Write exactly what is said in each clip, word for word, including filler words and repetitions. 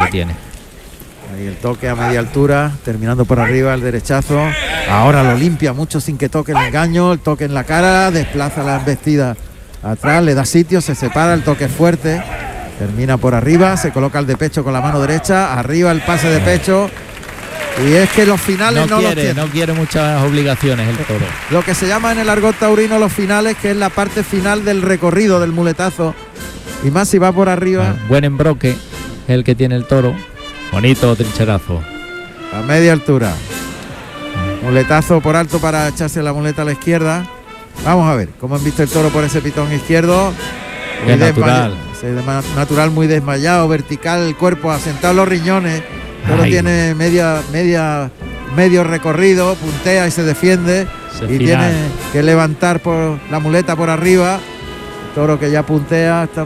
tiene. Ahí el toque a media altura, terminando por arriba el derechazo. Ahora lo limpia mucho sin que toque el engaño. El toque en la cara, desplaza la embestida atrás, le da sitio, se separa, el toque fuerte. Termina por arriba, se coloca el de pecho con la mano derecha. Arriba el pase de pecho. Y es que los finales no, no los quiere, tiene. no quiere muchas obligaciones el toro. Lo que se llama en el argot taurino los finales, que es la parte final del recorrido del muletazo. Y más si va por arriba. Ah, buen embroque el que tiene el toro. Bonito trincherazo. A media altura. Muletazo por alto para echarse la muleta a la izquierda. Vamos a ver cómo han visto el toro por ese pitón izquierdo. Qué natural. Natural, muy desmayado, vertical el cuerpo, asentado los riñones. El toro Ay. tiene media, media, medio recorrido, puntea y se defiende. Ese y final. tiene que levantar por la muleta por arriba. El toro que ya puntea. Está...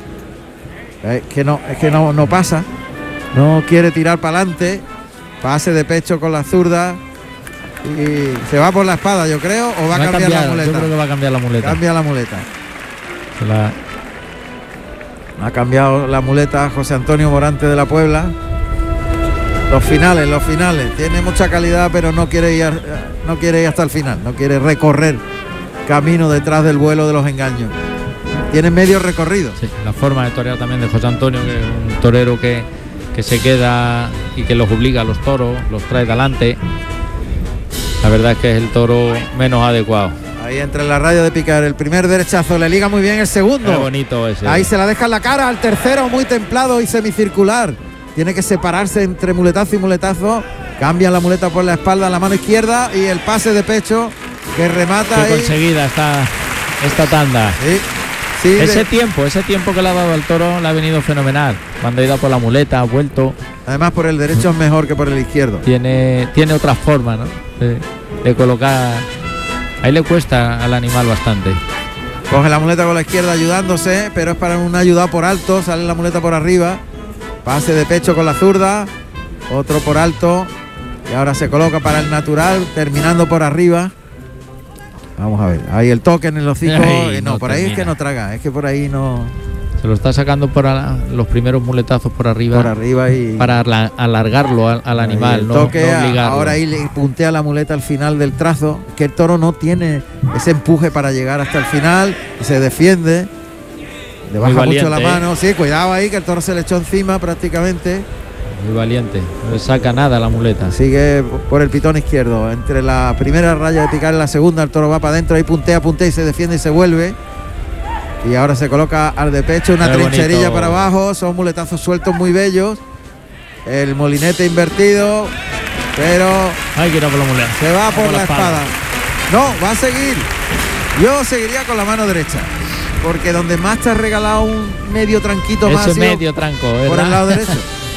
Es que no, es que no, no pasa. No quiere tirar para adelante. Pase de pecho con la zurda. Y se va por la espada, yo creo, o va, va a cambiar, cambiar la muleta. Yo creo que va a cambiar la muleta. Cambia la muleta. Se la... Ha cambiado la muleta José Antonio Morante de la Puebla. Los finales, los finales. Tiene mucha calidad, pero no quiere ir, no quiere ir hasta el final. No quiere recorrer camino detrás del vuelo de los engaños. Tiene medio recorrido. Sí, la forma de torear también de José Antonio, que es un torero que, que se queda y que los obliga a los toros, los trae delante. La verdad es que es el toro menos adecuado. Ahí entre la raya de picar, el primer derechazo, le liga muy bien el segundo. Qué bonito ese. Ahí se la deja en la cara al tercero, muy templado y semicircular. Tiene que separarse entre muletazo y muletazo. Cambia la muleta por la espalda, la mano izquierda y el pase de pecho que remata. Qué ahí. Conseguida esta, esta tanda. Sí. Sí, ese de... tiempo, ese tiempo que le ha dado al toro le ha venido fenomenal. Cuando ha ido por la muleta, ha vuelto. Además por el derecho es mejor que por el izquierdo. Tiene, tiene otra forma, ¿no? De, de colocar. Ahí le cuesta al animal bastante. Coge la muleta con la izquierda ayudándose, pero es para una ayuda por alto. Sale la muleta por arriba. Pase de pecho con la zurda. Otro por alto. Y ahora se coloca para el natural, terminando por arriba. Vamos a ver, ahí el toque en el hocico. Ay, no, no por ahí termina. es que no traga, es que por ahí no. Se lo está sacando por a, los primeros muletazos por arriba. Por arriba y. Para la, alargarlo al, al animal, el no, toque, no obligarlo. Ahora ahí le puntea la muleta al final del trazo. Que el toro no tiene ese empuje para llegar hasta el final. Se defiende. Le baja valiente, mucho la ¿eh? mano. Sí, cuidado ahí, que el toro se le echó encima prácticamente. Muy valiente, no le saca nada la muleta. Sigue por el pitón izquierdo. Entre la primera raya de picar y la segunda, el toro va para adentro, ahí puntea, puntea y se defiende y se vuelve. Y ahora se coloca al de pecho, una Qué trincherilla bonito. para abajo. Son muletazos sueltos muy bellos. El molinete invertido, pero Ay, que no con la muleta. se va por Con la la espada. No, va a seguir. Yo seguiría con la mano derecha. Porque donde más te ha regalado un medio tranquito más. Ese ha sido medio tranco, ¿verdad? por el lado derecho.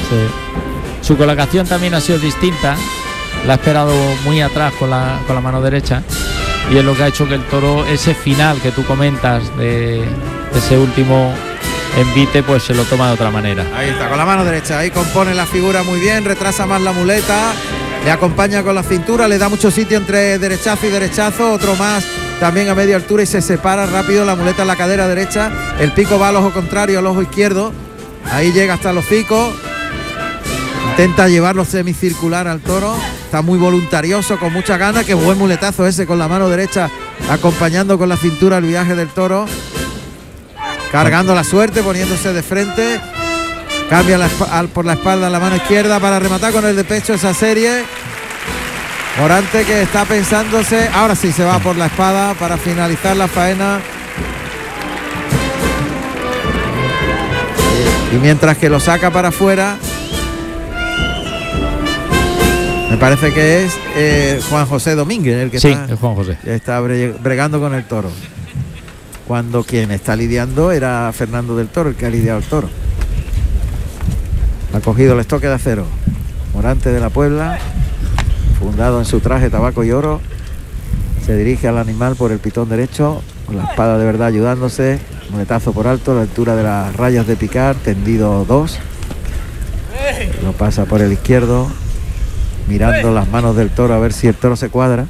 Sí. Su colocación también ha sido distinta. La ha esperado muy atrás con la, con la mano derecha. Y es lo que ha hecho que el toro, ese final que tú comentas de, de ese último envite, pues se lo toma de otra manera. Ahí está, con la mano derecha. Ahí compone la figura muy bien, retrasa más la muleta. Le acompaña con la cintura, le da mucho sitio entre derechazo y derechazo. Otro más también a media altura y se separa rápido la muleta en la cadera derecha. El pico va al ojo contrario, al ojo izquierdo. Ahí llega hasta los picos. Intenta llevarlo semicircular al toro. Está muy voluntarioso, con mucha ganas. Qué buen muletazo ese con la mano derecha, acompañando con la cintura el viaje del toro. Cargando la suerte, poniéndose de frente. Cambia la, por la espalda la mano izquierda para rematar con el de pecho esa serie. Morante que está pensándose. Ahora sí se va por la espada para finalizar la faena. Y mientras que lo saca para afuera, me parece que es eh, Juan José Domínguez el que sí, está, es Juan José. está bregando con el toro. Cuando quien está lidiando era Fernando del Toro, el que ha lidiado el toro. Ha cogido el estoque de acero. Morante de la Puebla, fundado en su traje tabaco y oro, se dirige al animal por el pitón derecho, con la espada de verdad ayudándose. Muletazo por alto, a la altura de las rayas de picar, tendido dos. Lo pasa por el izquierdo, mirando las manos del toro a ver si el toro se cuadra.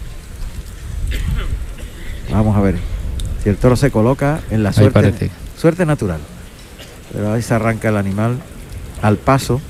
Vamos a ver si el toro se coloca en la suerte, suerte natural. Pero ahí se arranca el animal al paso.